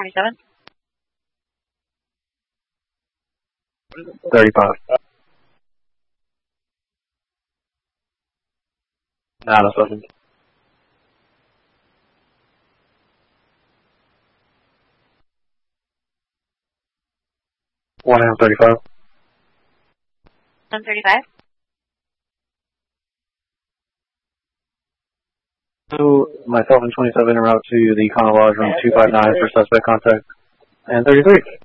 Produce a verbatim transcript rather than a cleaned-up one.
twenty-seven. thirty-five. Not a second. one M thirty-five. one thirty-five. So, myself and twenty-seven en route to the Econo Lodge room two five nine for suspect contact. And thirty-three.